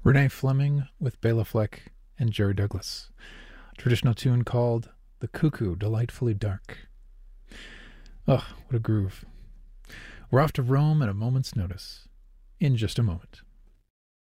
Renee Fleming with Bela Fleck and Jerry Douglas. A traditional tune called The Cuckoo Delightfully Dark. Oh, what a groove. We're off to Rome at a moment's notice. In just a moment.